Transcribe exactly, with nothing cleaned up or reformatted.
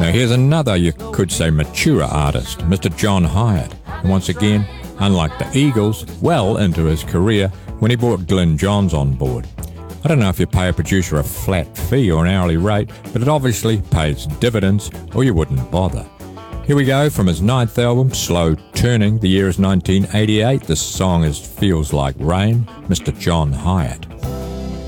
Now here's another, you could say, mature artist, Mister John Hyatt. And once again, unlike the Eagles, well into his career when he brought Glyn Johns on board. I don't know if you pay a producer a flat fee or an hourly rate, but it obviously pays dividends or you wouldn't bother. Here we go from his ninth album, Slow Turning. The year is nineteen eighty-eight. This song is Feels Like Rain, Mister John Hyatt.